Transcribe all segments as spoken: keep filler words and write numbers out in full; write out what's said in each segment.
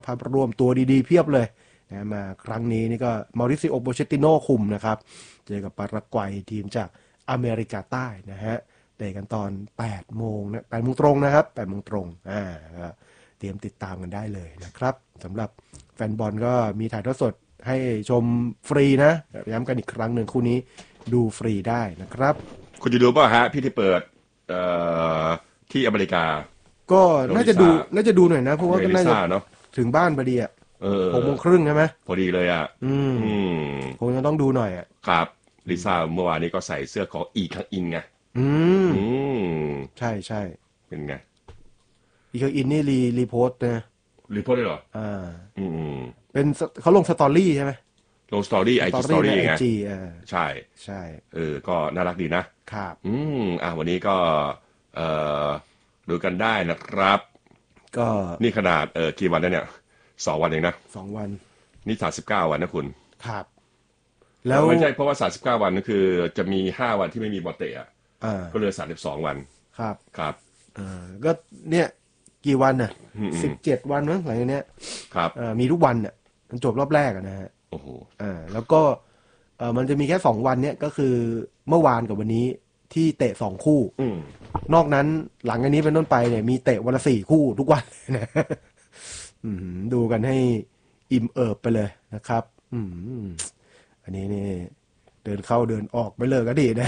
ภาพรวมตัวดีๆเพียบเลยนะมาครั้งนี้นี่ก็มาริซิโอโปเชตติโนคุมนะครับเจอกับปารากวัยทีมจากอเมริกาใต้นะฮะเตะกันตอนแปดโมงนะแปดโมงตรงนะครับแปดโมงตรงอ่าเตรียมติดตามกันได้เลยนะครับสำหรับแฟนบอลก็มีถ่ายทอดสดให้ชมฟรีนะย้ำกันอีกครั้งหนึ่งคู่นี้ดูฟรีได้นะครับคุณจะดูป่ะฮะพี่ที่เปิดเอ่อที่อเมริกาก็น่าจะดูน่าจะดูหน่อยนะเพราะว่าก็น่าจะถึงบ้านพอดีอ่ะหกโมงครึ่งใช่ไหมพอดีเลยอ่ะอืมคงจะต้องดูหน่อยอ่ะครับลิซ่าเมื่อวานนี้ก็ใส่เสื้อของอีคังอินไงอืมใช่ใช่เป็นไงอีคังอินนี่รีรีโพสต์นะรีโพสต์ได้เหรออ่าอืมเป็นเขาลงสตอรี่ใช่ไหมลงสตอรี่ไอจีสตอรี่ไงใช่ใช่เออก็น่ารักดีนะครับอืมอ่ะวันนี้ก็เอ่อดูกันได้นะครับก็นี่ขนาดเออกี่วันแล้วเนี่ยสองวันเองนะสองวันนี่สามสิบเก้าวันนะคุณครับแล้วไม่ใช่เพราะว่าสามสิบเก้าวันนั่นคือจะมีห้าวันที่ไม่มีบอลเตะอ่ะก็เลยสามสิบสองวันครับครับอ่าก็เนี่ยกี่วันน่ะสิบเจ็ดวันมั้งหลังจากเนี้ยครับอ่ามีทุกวันน่ะมันจบรอบแรกนะฮะโอ้โหอ่าแล้วก็เออมันจะมีแค่สองวันเนี้ยก็คือเมื่อวานกับวันนี้ที่เตะสองคู่นอกนั้นหลังอันนี้เป็นต้นไปเนี่ยมีเตะวันละสี่คู่ทุกวันนะดูกันให้อิ่มเอิบไปเลยนะครับอืมอันนี้นี่เดินเข้าเดินออกไปเลยก็ดีนะ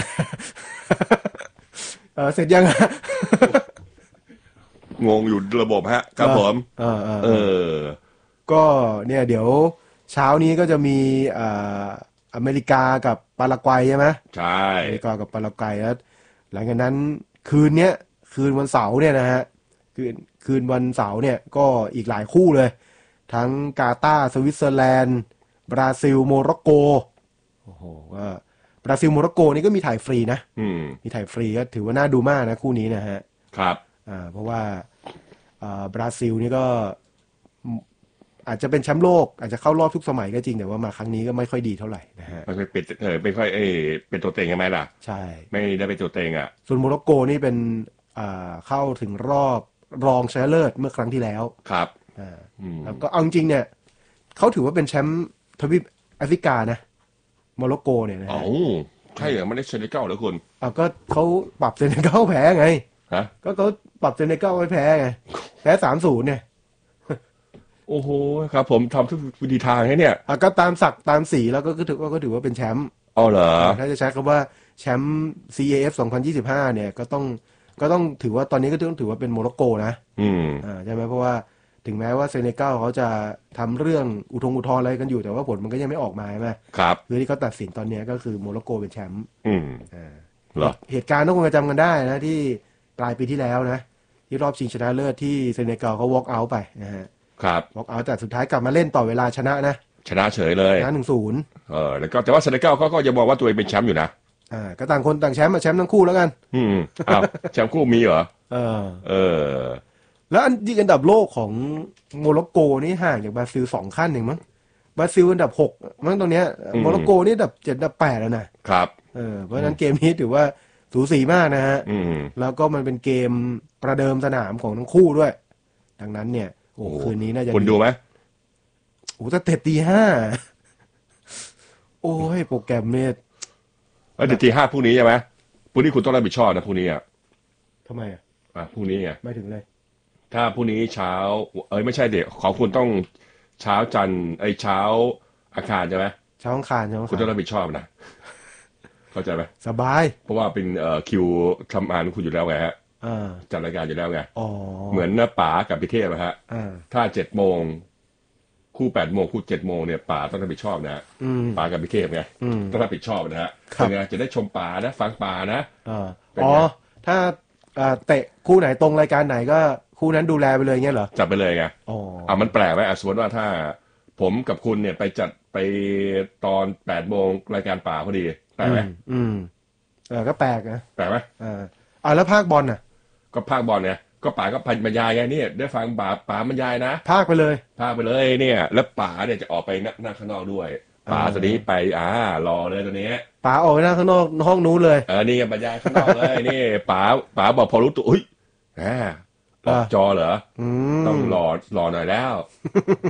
เออเสร็จยังงงอยู่ระบบฮะครับผมเออเออก็เนี่ยเดี๋ยวเช้านี้ก็จะมีอ่าอเมริกากับปารากวัยใช่ไหมใช่อเมริกากับปารากวัยแล้วหลังจากนั้นคืนเนี้ยคืนวันเสาร์เนี่ยนะฮะคืนคืนวันเสาร์เนี่ยก็อีกหลายคู่เลยทั้งกาตาร์สวิตเซอร์แลนด์บราซิลโมร็อกโกโอ้โหก็บราซิลโมร็อกโกนี่ก็มีถ่ายฟรีนะมีถ่ายฟรีก็ถือว่าน่าดูมากนะคู่นี้นะฮะครับอ่าเพราะว่าอ่าบราซิลนี่ก็อาจจะเป็นแชมป์โลกอาจจะเข้ารอบทุกสมัยก็จริงแต่ว่ามาครั้งนี้ก็ไม่ค่อยดีเท่าไหร่นะฮะไม่ค่อยเป็นเออไม่ค่อยเอเป็นตัวเต็งใช่ไหมล่ะใช่ไม่ได้เป็นตัวเต็งอ่ะส่วนโมร็อกโกนี่เป็นอ่าเข้าถึงรอบรองชนะเลิศเมื่อครั้งที่แล้วครับอ่าแล้วก็เอาจริงเนี่ยเขาถือว่าเป็นแชมป์ทวีปแอฟริกานะโมร็อกโกเนี่ยนะอ๋อใช่เหรอไม่ได้เซเนกัลเหรอคุณอ่าก็เขาปรับเซเนกัลแพ้ไงฮะก็เขาปรับเซเนกัลไว้แพ้ไงแพ้สามศูนย์เนี่ยโอ้โหครับผมทำทุกวิธีทางให้เนี่ยอ่ะก็ตามศักดิ์ตามสีแล้วก็ถือว่าก็ถือว่าเป็นแชมป์อ๋อเหรอถ้าจะใช้คำว่าแชมป์ ซี เอ เอฟ สองพันยี่สิบห้าเนี่ยก็ต้องก็ต้องถือว่าตอนนี้ก็ต้องถือว่าเป็นโมร็อกโกนะอืมอ่าใช่ไหมเพราะว่าถึงแม้ว่าเซเนกัลเขาจะทำเรื่องอุทงอุทธรณ์อะไรกันอยู่แต่ว่าผลมันก็ยังไม่ออกมาใช่ไหมครับคือที่เขาตัดสินตอนนี้ก็คือโมร็อกโกเป็นแชมป์อืมอ่าเหรอเหตุการณ์ต้องคงจะจำกันได้นะที่ปลายปีที่แล้วนะที่รอบชิงชนะเลิศที่เซเนกัลเขาวอล์กเอาท์ไปนะฮะครับวอล์กเอาท์แต่สุดท้ายกลับมาเล่นต่อเวลาชนะนะชนะเฉยเลยชนะหนึ่งศูนย์เออแล้วก็แต่ว่าเซเนกัลเขาก็ยังบอกว่าตัวเองเป็นแชมป์อยู่นะอ่าก็ต่างคนต่างแชมป์มาแชมป์ทั้งคู่แล้วกันอืมอ้าวแชมป์คู่มีเหรอเออเออแล้วอันที่อันดับโลกของโมร็อกโกนี่ห่างจากบราซิลสองขั้นเองมั้งบราซิลอันดับหกมั้งตรงเนี้ยโมร็อกโกนี่อันดับเจ็ดอันดับแปดแล้วนะครับเออเพราะฉะนั้นเกมนี้ถือว่าสูสีมากนะฮะแล้วก็มันเป็นเกมประเดิมสนามของทั้งคู่ด้วยดังนั้นเนี่ยโอ้คืนนี้น่าจะคุณดูไหมโอ้แต่เตะตีห้าโอ้ยโปรแกรมเนี่ยเออเดี๋ยวตีห้าพรุ่งนี้ใช่ไหมพรุ่งนี้คุณต้องรับผิดชอบนะพรุ่งนี้อ่ะทำไมอ่ะอ่ะพรุ่งนี้ไงไม่ถึงเลยถ้าพรุ่งนี้เช้าเอ้ยไม่ใช่เด็กของคุณต้องเช้าจันทร์ไอ้เช้าอาคารใช่ไหมเช้าอังคารเช้าอังคารคุณต้องรับผิดชอบนะเข้าใจไหมสบายเพราะว่าเป็นเอ่อคิวทำงานของคุณอยู่แล้วไงฮะจัดรายการอยู่แล้วไงเหมือนน้าป๋ากับพิเทพนะฮะถ้าเจ็ดโมงคู่แปดโมงคู่เจ็ดโมงเนี่ยป๋าต้องรับผิดชอบนะป๋ากับพิเทพไงต้องรับผิดชอบนะฮะเป็นไงจะได้ชมป๋านะฟังป๋านะอ๋อถ้าเตะคู่ไหนตรงรายการไหนก็คู่นั้นดูแลไปเลยเงี้ยเหรอจัดไปเลยไงอ๋ออ่ะมันแปลกไหมอ่ะสมมติว่าถ้าผมกับคุณเนี่ยไปจัดไปตอนแปดโมงรายการป๋าพอดีแปลกไหมอืมเออก็แปลกนะแปลกไหมอ่าอ่าแล้วภาคบอลน่ะก็ภาคบอลเนี่ยก็ป๋าก็บรรยายไงเนี่ยได้ฟังป๋าป๋าบรรยายนะภาคไปเลยภาคไปเลยเนี่ยแล้วป๋าเนี่ยจะออกไปนั่งข้างนอกด้วยป๋าตัวนี้ไปอ่ารอเลยตัวนี้ป๋าออกไปนั่งข้างนอกห้องนู้นเลยเออนี่บรรยายข้างนอกเลยนี่ป๋าป๋าบอกพอรู้ตัวอุ้ยอ่าออกจอเหรอต้องรอรอหน่อยแล้ว